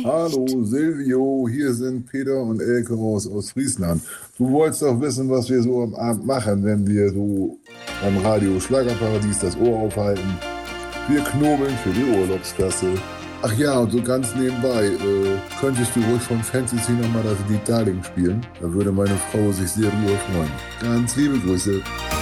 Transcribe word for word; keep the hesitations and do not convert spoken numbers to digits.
Hallo Silvio, hier sind Peter und Elke aus Ostfriesland. Du wolltest doch wissen, was wir so am Abend machen, wenn wir so beim Radio Schlagerparadies das Ohr aufhalten. Wir knobeln für die Urlaubskasse. Ach ja, und so ganz nebenbei, äh, könntest du ruhig vom Fantasy nochmal das Lied Darling spielen? Da würde meine Frau sich sehr drüber freuen. Ganz liebe Grüße.